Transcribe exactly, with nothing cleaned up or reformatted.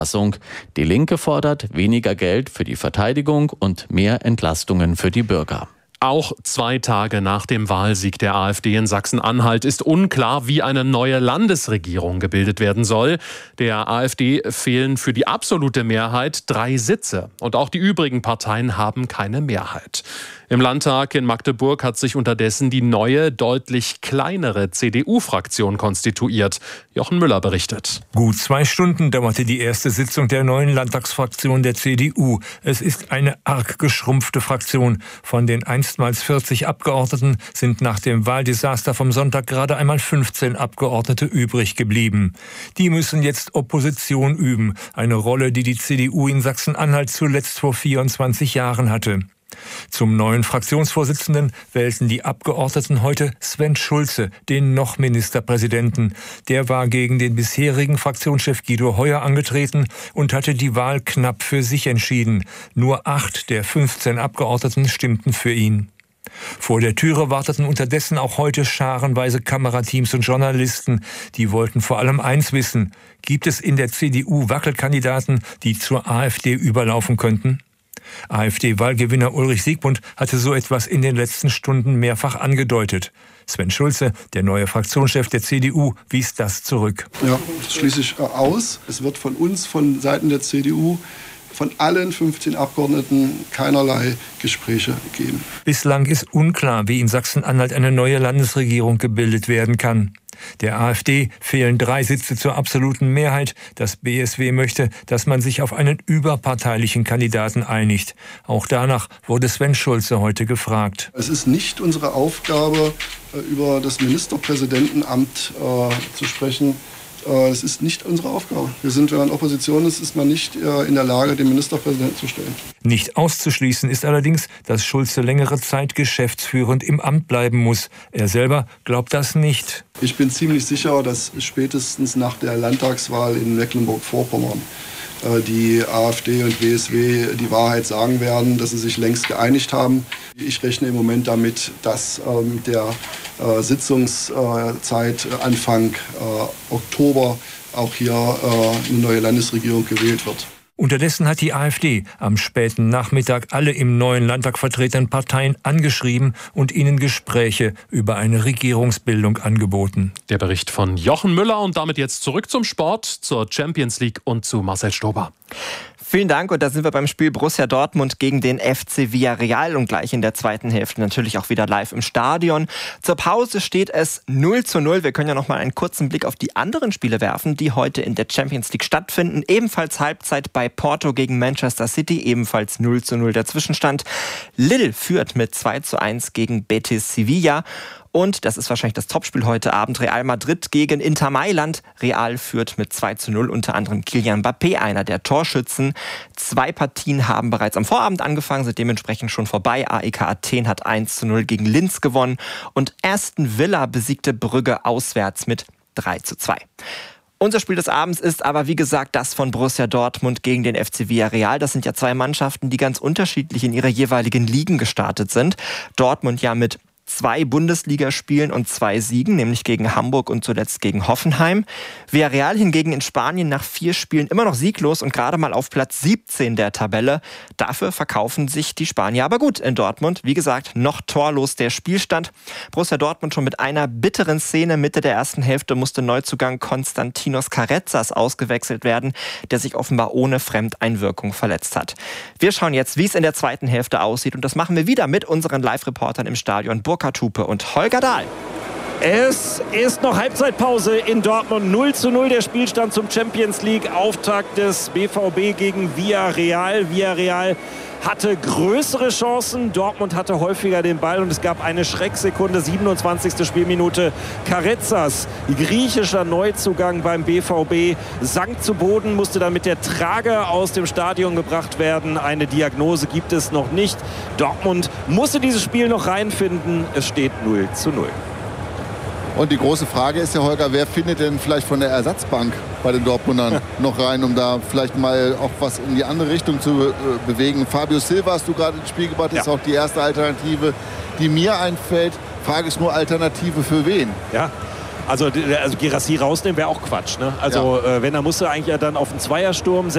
Die Linke fordert weniger Geld für die Verteidigung und mehr Entlastungen für die Bürger. Auch zwei Tage nach dem Wahlsieg der AfD in Sachsen-Anhalt ist unklar, wie eine neue Landesregierung gebildet werden soll. Der AfD fehlen für die absolute Mehrheit drei Sitze. Und auch die übrigen Parteien haben keine Mehrheit. Im Landtag in Magdeburg hat sich unterdessen die neue, deutlich kleinere C D U-Fraktion konstituiert. Jochen Müller berichtet. Gut zwei Stunden dauerte die erste Sitzung der neuen Landtagsfraktion der C D U. Es ist eine arg geschrumpfte Fraktion. Von den einstmals vierzig Abgeordneten sind nach dem Wahldesaster vom Sonntag gerade einmal fünfzehn Abgeordnete übrig geblieben. Die müssen jetzt Opposition üben. Eine Rolle, die die C D U in Sachsen-Anhalt zuletzt vor vierundzwanzig Jahren hatte. Zum neuen Fraktionsvorsitzenden wählten die Abgeordneten heute Sven Schulze, den noch Ministerpräsidenten. Der war gegen den bisherigen Fraktionschef Guido Heuer angetreten und hatte die Wahl knapp für sich entschieden. Nur acht der fünfzehn Abgeordneten stimmten für ihn. Vor der Türe warteten unterdessen auch heute scharenweise Kamerateams und Journalisten. Die wollten vor allem eins wissen: Gibt es in der C D U Wackelkandidaten, die zur AfD überlaufen könnten? AfD-Wahlgewinner Ulrich Siegmund hatte so etwas in den letzten Stunden mehrfach angedeutet. Sven Schulze, der neue Fraktionschef der C D U, wies das zurück. Ja, das schließe ich aus. Es wird von uns, von Seiten der C D U, von allen fünfzehn Abgeordneten keinerlei Gespräche geben. Bislang ist unklar, wie in Sachsen-Anhalt eine neue Landesregierung gebildet werden kann. Der AfD fehlen drei Sitze zur absoluten Mehrheit. Das B S W möchte, dass man sich auf einen überparteilichen Kandidaten einigt. Auch danach wurde Sven Schulze heute gefragt. Es ist nicht unsere Aufgabe, über das Ministerpräsidentenamt äh, zu sprechen. Das ist nicht unsere Aufgabe. Wir sind, wenn man Opposition ist, ist man nicht in der Lage, den Ministerpräsidenten zu stellen. Nicht auszuschließen ist allerdings, dass Schulze längere Zeit geschäftsführend im Amt bleiben muss. Er selber glaubt das nicht. Ich bin ziemlich sicher, dass spätestens nach der Landtagswahl in Mecklenburg-Vorpommern die AfD und B S W die Wahrheit sagen werden, dass sie sich längst geeinigt haben. Ich rechne im Moment damit, dass äh, mit der äh, Sitzungszeit äh, Anfang äh, Oktober auch hier äh, eine neue Landesregierung gewählt wird. Unterdessen hat die AfD am späten Nachmittag alle im neuen Landtag vertretenen Parteien angeschrieben und ihnen Gespräche über eine Regierungsbildung angeboten. Der Bericht von Jochen Müller und damit jetzt zurück zum Sport, zur Champions League und zu Marcel Stober. Vielen Dank, und da sind wir beim Spiel Borussia Dortmund gegen den F C Villarreal und gleich in der zweiten Hälfte natürlich auch wieder live im Stadion. Zur Pause steht es null zu null. Wir können ja noch mal einen kurzen Blick auf die anderen Spiele werfen, die heute in der Champions League stattfinden. Ebenfalls Halbzeit bei Porto gegen Manchester City, ebenfalls null zu null der Zwischenstand. Lille führt mit zwei zu eins gegen Betis Sevilla. Und das ist wahrscheinlich das Topspiel heute Abend. Real Madrid gegen Inter Mailand. Real führt mit zwei zu null, unter anderem Kylian Mbappé, einer der Torschützen. Zwei Partien haben bereits am Vorabend angefangen, sind dementsprechend schon vorbei. A E K Athen hat eins zu null gegen Linz gewonnen. Und Aston Villa besiegte Brügge auswärts mit drei zu zwei. Unser Spiel des Abends ist aber, wie gesagt, das von Borussia Dortmund gegen den F C Villarreal. Das sind ja zwei Mannschaften, die ganz unterschiedlich in ihre jeweiligen Ligen gestartet sind. Dortmund ja mit zwei Bundesligaspielen und zwei Siegen, nämlich gegen Hamburg und zuletzt gegen Hoffenheim. Villarreal hingegen in Spanien nach vier Spielen immer noch sieglos und gerade mal auf Platz siebzehn der Tabelle. Dafür verkaufen sich die Spanier aber gut in Dortmund. Wie gesagt, noch torlos der Spielstand. Borussia Dortmund schon mit einer bitteren Szene. Mitte der ersten Hälfte musste Neuzugang Konstantinos Carrezzas ausgewechselt werden, der sich offenbar ohne Fremdeinwirkung verletzt hat. Wir schauen jetzt, wie es in der zweiten Hälfte aussieht, und das machen wir wieder mit unseren Live-Reportern im Stadion, Burkhard Hupe und Holger Dahl. Es ist noch Halbzeitpause in Dortmund. null zu null der Spielstand zum Champions League Auftakt des B V B gegen Villarreal. Villarreal hatte größere Chancen, Dortmund hatte häufiger den Ball und es gab eine Schrecksekunde, siebenundzwanzigste Spielminute. Carrezzas, griechischer Neuzugang beim B V B, sank zu Boden, musste dann mit der Trage aus dem Stadion gebracht werden. Eine Diagnose gibt es noch nicht. Dortmund musste dieses Spiel noch reinfinden. Es steht null zu null. Und die große Frage ist ja, Holger, wer findet denn vielleicht von der Ersatzbank bei den Dortmundern noch rein, um da vielleicht mal auch was in die andere Richtung zu äh, bewegen? Fabio Silva hast du gerade ins Spiel gebracht, ist ja auch die erste Alternative, die mir einfällt. Frage ist nur, Alternative für wen? Ja. Also, also Guirassy rausnehmen wäre auch Quatsch. Ne? Also ja. äh, wenn, dann musst du eigentlich ja dann auf den Zweiersturm